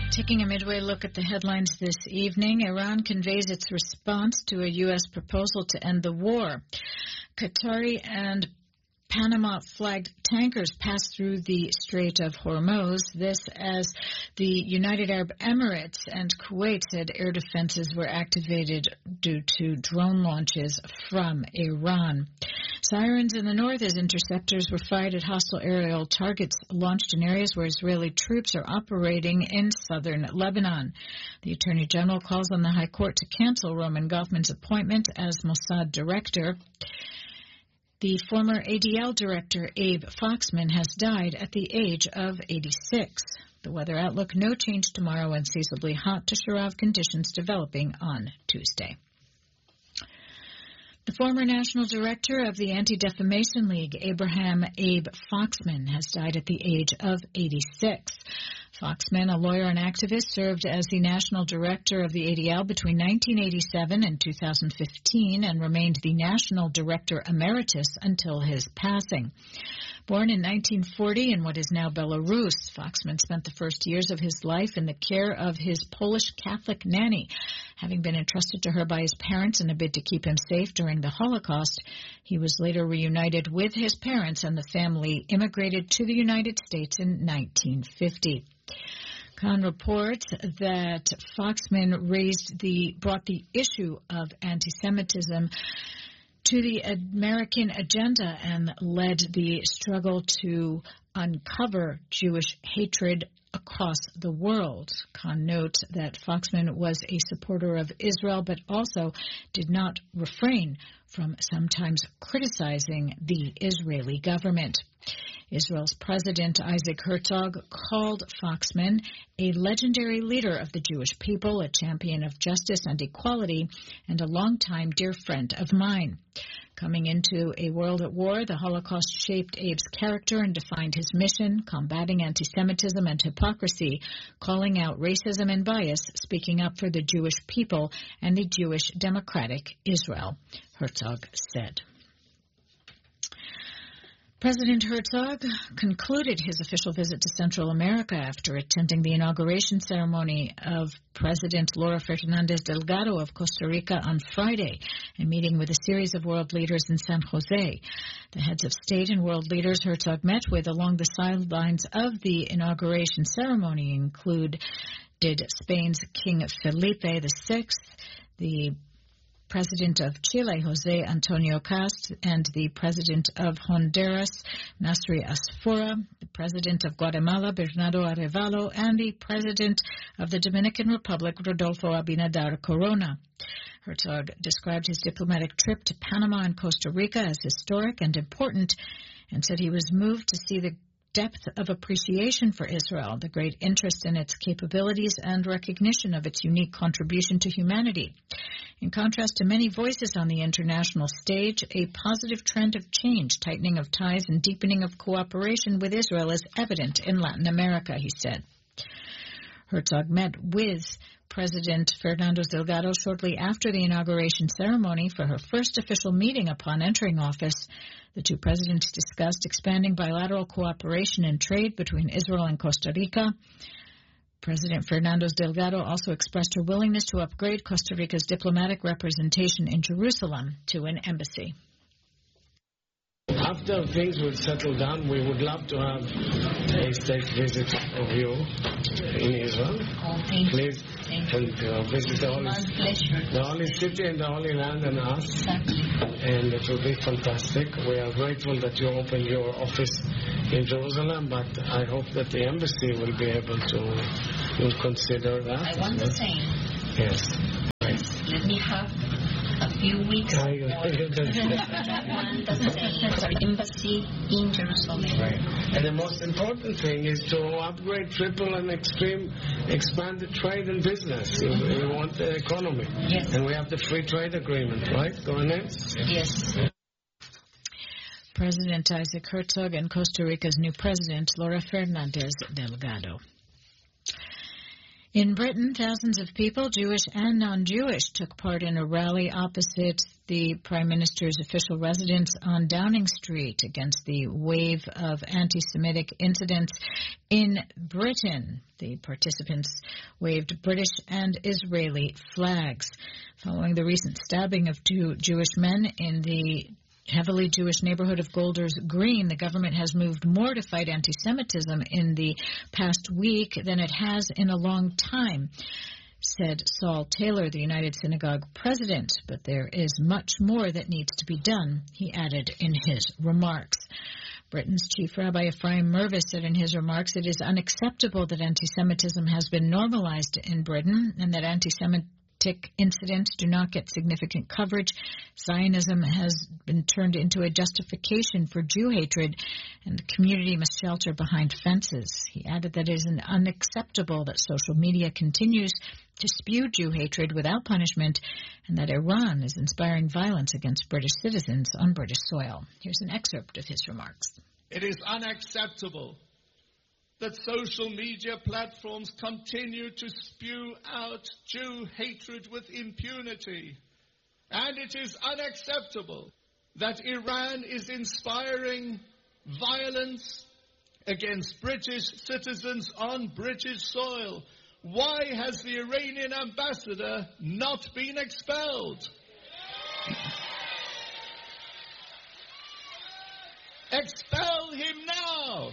Taking a midway look at the headlines this evening, Iran conveys its response to a U.S. proposal to end the war. Qatari and Panama-flagged tankers passed through the Strait of Hormuz. This as the United Arab Emirates and Kuwait said air defenses were activated due to drone launches from Iran. Sirens in the north as interceptors were fired at hostile aerial targets launched in areas where Israeli troops are operating in southern Lebanon. The Attorney General calls on the High Court to cancel Roman Goffman's appointment as Mossad director. The former ADL director, Abe Foxman, has died at the age of 86. The weather outlook, no change tomorrow, unseasonably hot to Sharav conditions developing on Tuesday. The former national director of the Anti-Defamation League, Abraham Abe Foxman, has died at the age of 86. Foxman, a lawyer and activist, served as the national director of the ADL between 1987 and 2015 and remained the national director emeritus until his passing. Born in 1940 in what is now Belarus, Foxman spent the first years of his life in the care of his Polish Catholic nanny. Having been entrusted to her by his parents in a bid to keep him safe during the Holocaust, he was later reunited with his parents, and the family immigrated to the United States in 1950. Khan reports that Foxman brought the issue of anti-Semitism to the American agenda and led the struggle to uncover Jewish hatred across the world. Khan notes that Foxman was a supporter of Israel, but also did not refrain from sometimes criticizing the Israeli government. Israel's President Isaac Herzog called Foxman a legendary leader of the Jewish people, a champion of justice and equality, and a longtime dear friend of mine. Coming into a world at war, the Holocaust shaped Abe's character and defined his mission, combating anti-Semitism and hypocrisy, calling out racism and bias, speaking up for the Jewish people and the Jewish democratic Israel, Herzog said. President Herzog concluded his official visit to Central America after attending the inauguration ceremony of President Laura Fernandez Delgado of Costa Rica on Friday and meeting with a series of world leaders in San Jose. The heads of state and world leaders Herzog met with along the sidelines of the inauguration ceremony included Spain's King Felipe VI, the President of Chile, Jose Antonio Cast, and the President of Honduras, Nasri Asfura, the President of Guatemala, Bernardo Arevalo, and the President of the Dominican Republic, Rodolfo Abinader Corona. Herzog described his diplomatic trip to Panama and Costa Rica as historic and important and said he was moved to see the depth of appreciation for Israel, the great interest in its capabilities, and recognition of its unique contribution to humanity. In contrast to many voices on the international stage, a positive trend of change, tightening of ties, and deepening of cooperation with Israel is evident in Latin America, he said. Herzog met with President Fernandez Delgado shortly after the inauguration ceremony for her first official meeting upon entering office. The two presidents discussed expanding bilateral cooperation and trade between Israel and Costa Rica. President Fernandez Delgado also expressed her willingness to upgrade Costa Rica's diplomatic representation in Jerusalem to an embassy. After things will settle down, we would love to have a state visit of you in Israel. Please, and visit the Holy City and the Holy Land and us. Exactly. And it will be fantastic. We are grateful that you opened your office in Jerusalem, but I hope that the embassy will be able to consider that. I want the same. Yes. Right. Let me have a few weeks more. Embassy in Jerusalem. Right. And the most important thing is to upgrade, triple, and expand the trade and business. We want the economy. Yes. And we have the free trade agreement, right? Go ahead. Yes. President Isaac Herzog and Costa Rica's new president, Laura Fernandez Delgado. In Britain, thousands of people, Jewish and non-Jewish, took part in a rally opposite the Prime Minister's official residence on Downing Street against the wave of anti-Semitic incidents in Britain. The participants waved British and Israeli flags. Following the recent stabbing of two Jewish men in the heavily Jewish neighborhood of Golders Green, the government has moved more to fight anti-Semitism in the past week than it has in a long time, said Saul Taylor, the United Synagogue president. But there is much more that needs to be done, he added in his remarks. Britain's Chief Rabbi Ephraim Mervis said in his remarks, it is unacceptable that anti-Semitism has been normalized in Britain and that anti-Semitic incidents do not get significant coverage. Zionism has been turned into a justification for Jew hatred, and the community must shelter behind fences. He added that it is unacceptable that social media continues to spew Jew hatred without punishment, and that Iran is inspiring violence against British citizens on British soil. Here's an excerpt of his remarks. It is unacceptable that social media platforms continue to spew out Jew hatred with impunity. And it is unacceptable that Iran is inspiring violence against British citizens on British soil. Why has the Iranian ambassador not been expelled? Expel him now!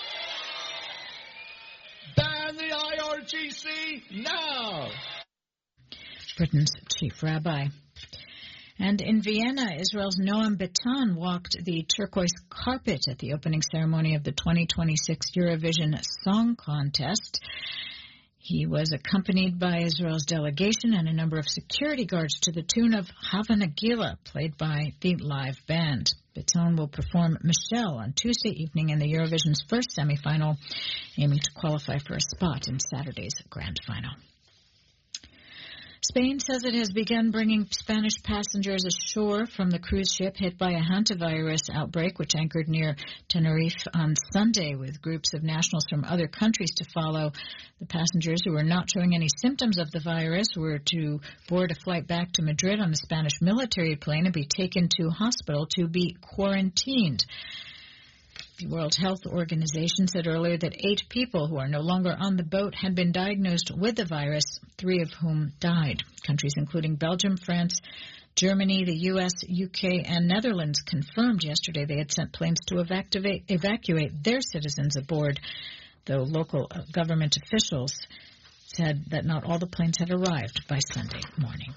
Ban the IRGC now! Britain's chief rabbi. And in Vienna, Israel's Noam Beton walked the turquoise carpet at the opening ceremony of the 2026 Eurovision Song Contest. He was accompanied by Israel's delegation and a number of security guards to the tune of Hava Nagila, played by the live band. Beton will perform Michelle on Tuesday evening in the Eurovision's first semifinal, aiming to qualify for a spot in Saturday's grand final. Spain says it has begun bringing Spanish passengers ashore from the cruise ship hit by a hantavirus outbreak, which anchored near Tenerife on Sunday, with groups of nationals from other countries to follow. The passengers who were not showing any symptoms of the virus were to board a flight back to Madrid on a Spanish military plane and be taken to hospital to be quarantined. The World Health Organization said earlier that 8 people who are no longer on the boat had been diagnosed with the virus, 3 of whom died. Countries including Belgium, France, Germany, the U.S., UK, and Netherlands confirmed yesterday they had sent planes to evacuate their citizens aboard, though local government officials said that not all the planes had arrived by Sunday morning.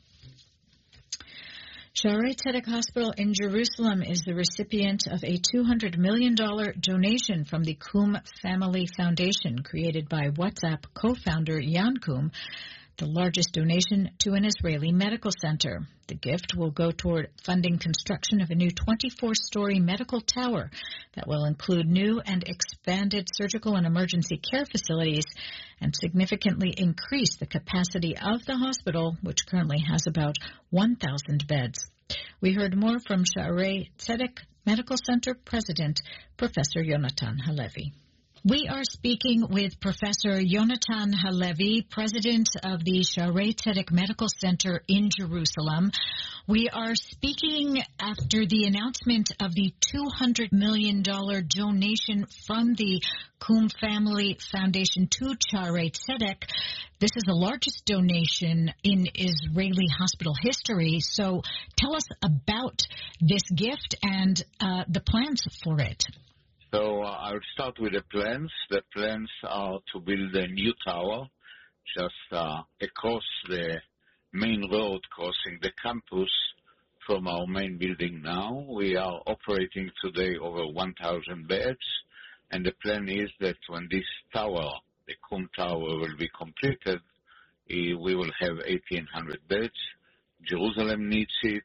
Shaarei Tzedek Hospital in Jerusalem is the recipient of a $200 million donation from the Koum Family Foundation, created by WhatsApp co-founder Jan Koum, the largest donation to an Israeli medical center. The gift will go toward funding construction of a new 24-story medical tower that will include new and expanded surgical and emergency care facilities and significantly increase the capacity of the hospital, which currently has about 1,000 beds. We heard more from Shaarei Tzedek Medical Center President, Professor Yonatan Halevi. We are speaking with Professor Yonatan Halevi, President of the Shaarei Tzedek Medical Center in Jerusalem. We are speaking after the announcement of the $200 million donation from the Koum Family Foundation to Shaarei Tzedek. This is the largest donation in Israeli hospital history. So tell us about this gift and the plans for it. So I'll start with the plans. The plans are to build a new tower just across the main road crossing the campus from our main building now. We are operating today over 1,000 beds, and the plan is that when this tower, the Koum Tower, will be completed, we will have 1,800 beds. Jerusalem needs it.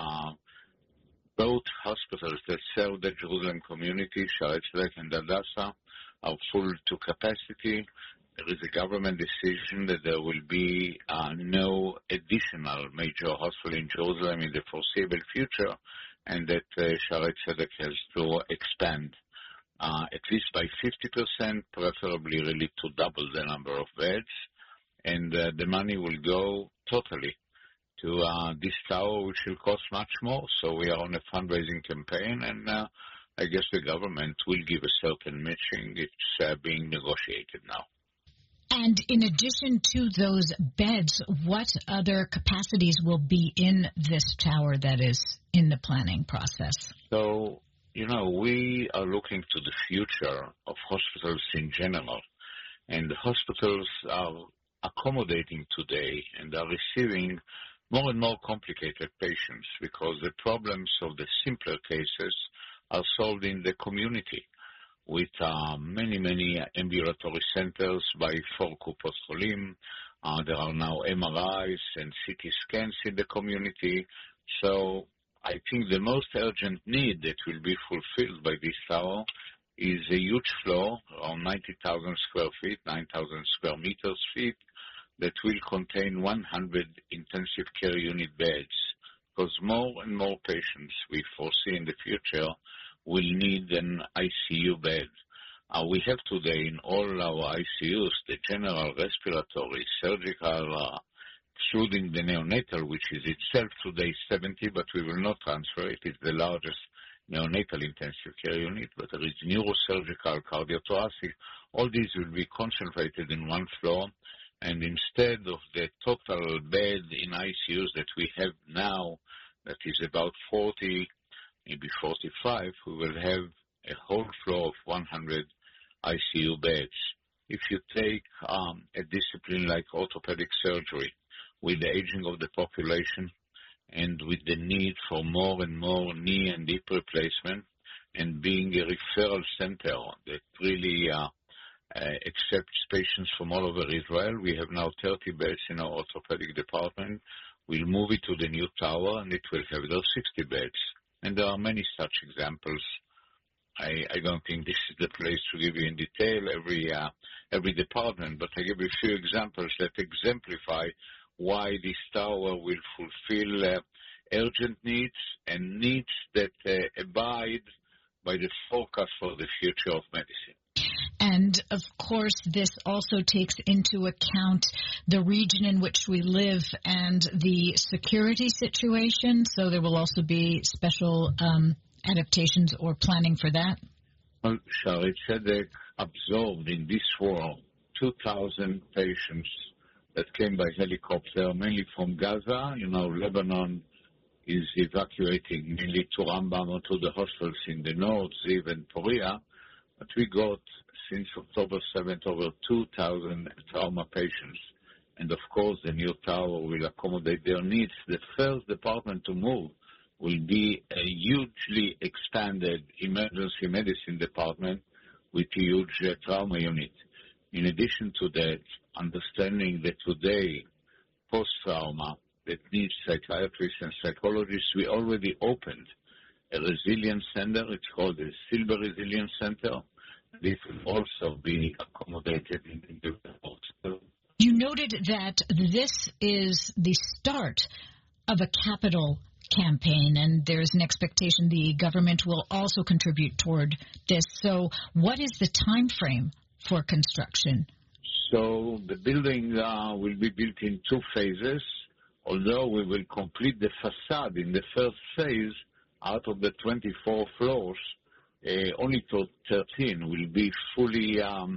Both hospitals that serve the Jerusalem community, Shaarei Tzedek and Hadassah, are full to capacity. There is a government decision that there will be no additional major hospital in Jerusalem in the foreseeable future, and that Shaarei Tzedek has to expand at least by 50%, preferably really to double the number of beds. and the money will go totally to this tower, which will cost much more. So we are on a fundraising campaign, and I guess the government will give a certain matching. It's being negotiated now. And in addition to those beds, what other capacities will be in this tower that is in the planning process? So, we are looking to the future of hospitals in general. And the hospitals are accommodating today and are receiving more and more complicated patients because the problems of the simpler cases are solved in the community, with many ambulatory centers by 4 Kupot Cholim. There are now MRIs and CT scans in the community. So I think the most urgent need that will be fulfilled by this tower is a huge floor, around 90,000 square feet, 9,000 square meters feet, that will contain 100 intensive care unit beds, because more and more patients we foresee in the future will need an ICU bed. We have today in all our ICUs the general, respiratory, surgical, excluding the neonatal, which is itself today 70, but we will not transfer it. It's the largest neonatal intensive care unit, but there is neurosurgical, cardiothoracic. All these will be concentrated in one floor, and instead of the total bed in ICUs that we have now, that is about 40, maybe 45, we will have a whole floor of 100 ICU beds. If you take a discipline like orthopedic surgery, with the aging of the population and with the need for more and more knee and hip replacement, and being a referral center that really accepts patients from all over Israel, we have now 30 beds in our orthopedic department. We'll move it to the new tower, and it will have those 60 beds. And there are many such examples. I don't think this is the place to give you in detail every department, but I give you a few examples that exemplify why this tower will fulfill urgent needs and needs that abide by the forecast for the future of medicine. And, of course, this also takes into account the region in which we live and the security situation, so there will also be special adaptations or planning for that? Well, Shaare Zedek absorbed in this war 2,000 patients that came by helicopter, mainly from Gaza. Lebanon is evacuating mainly to Rambam or to the hospitals in the north, Ziv and Poria. But we got, since October 7th, over 2,000 trauma patients. And, of course, the new tower will accommodate their needs. The first department to move will be a hugely expanded emergency medicine department with a huge trauma unit. In addition to that, understanding that today, post-trauma, that needs psychiatrists and psychologists, we already opened a resilience center. It's called the Silber Resilience Center. This will also be accommodated in the new hospital. You noted that this is the start of a capital campaign, and there's an expectation the government will also contribute toward this. So what is the time frame for construction? So the building will be built in 2 phases, although we will complete the facade in the first phase. Out of the 24 floors, only 13 will be fully,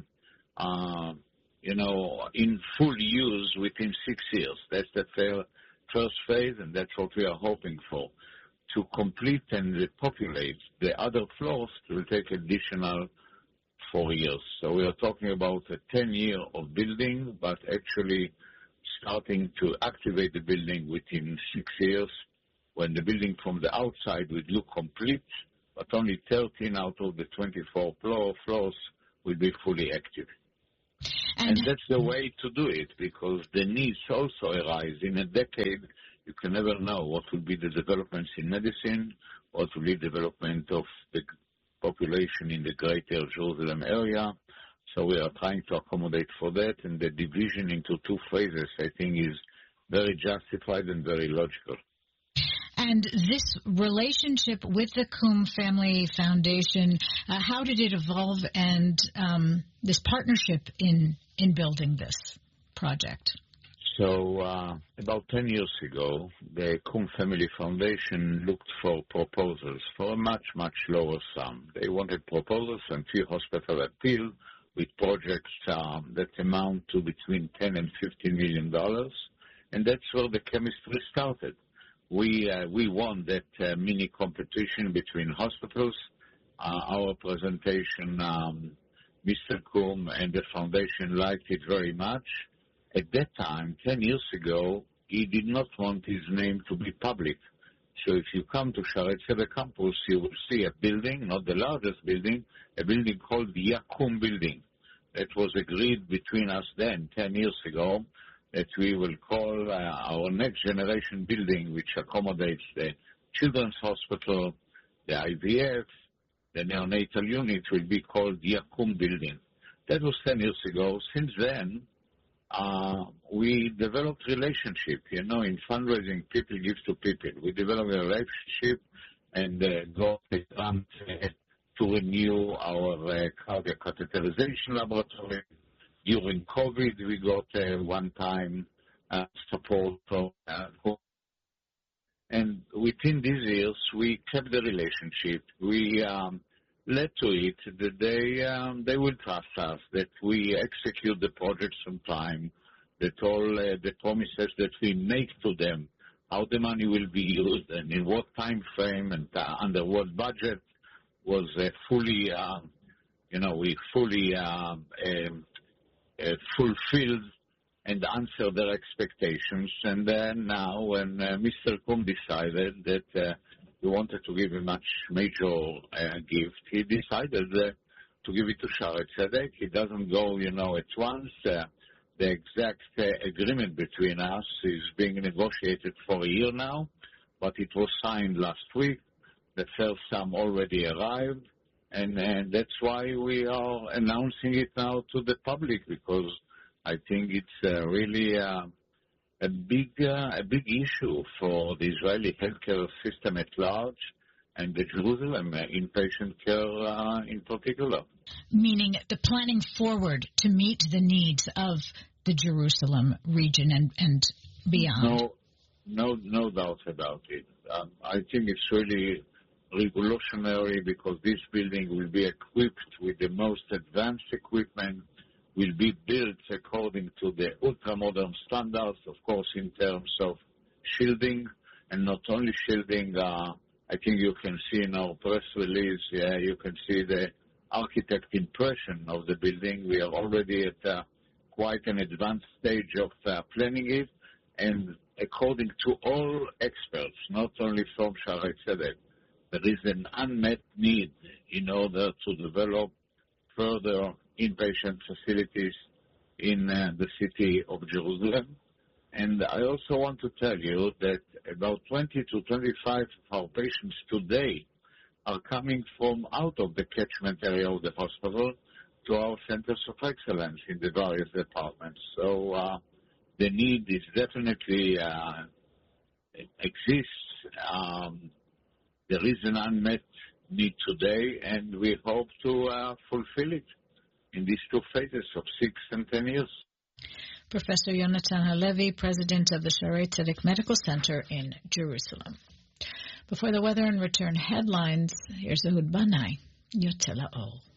in full use within 6 years. That's the first phase, and that's what we are hoping for. To complete and repopulate the other floors, it will take additional 4 years. So we are talking about a 10-year of building, but actually starting to activate the building within 6 years, when the building from the outside would look complete, but only 13 out of the 24 floors will be fully active. And that's the way to do it, because the needs also arise. In a decade, you can never know what will be the developments in medicine, what will be the development of the population in the greater Jerusalem area. So we are trying to accommodate for that, and the division into 2 phases, I think, is very justified and very logical. And this relationship with the Kum Family Foundation, how did it evolve, and this partnership in building this? project? So about 10 years ago, the Kum Family Foundation looked for proposals for a much, much lower sum. They wanted proposals, and few hospitals appealed with projects that amount to between $10 and $15 million, and that's where the chemistry started. We won that mini competition between hospitals. Our presentation, Mr. Kum and the foundation liked it very much. At that time, 10 years ago, he did not want his name to be public. So if you come to Shaarei Tzedek campus, you will see a building, not the largest building, a building called the Yakum building. That was agreed between us then, 10 years ago, that we will call our next generation building, which accommodates the Children's Hospital, the IVF, the neonatal unit, will be called the Yakum building. That was 10 years ago. Since then, we developed relationship. In fundraising, people give to people. We developed a relationship and got a grant to renew our cardiac catheterization laboratory. During COVID, we got one-time support from and within these years, we kept the relationship. We led to it that they will trust us, that we execute the projects on time, that all the promises that we make to them, how the money will be used and in what time frame and under what budget was fully, we fully fulfilled and answered their expectations. And then now when Mr. Kum decided that he wanted to give a much major gift, he decided to give it to Shaarei Tzedek. It doesn't go, at once. The exact agreement between us is being negotiated for a year now, but it was signed last week. The first sum already arrived, and that's why we are announcing it now to the public, because I think it's really a big issue for the Israeli healthcare system at large, and the Jerusalem inpatient care in particular. Meaning the planning forward to meet the needs of the Jerusalem region and beyond. No doubt about it. I think it's really revolutionary, because this building will be equipped with the most advanced equipment, will be built according to the ultra-modern standards, of course, in terms of shielding, and not only shielding. I think you can see in our press release, you can see the architect impression of the building. We are already at quite an advanced stage of planning it, and according to all experts, not only from Shaarei Tzedek, there is an unmet need in order to develop further inpatient facilities in the city of Jerusalem. And I also want to tell you that about 20 to 25 of our patients today are coming from out of the catchment area of the hospital to our centers of excellence in the various departments. So the need is definitely exists. There is an unmet need today, and we hope to fulfill it in these two phases of 6 and 10 years. Professor Yonatan Halevi, president of the Shaarei Tzedek Medical Center in Jerusalem. Before the weather and return headlines, here's Ehud Banai, Yotze La'or.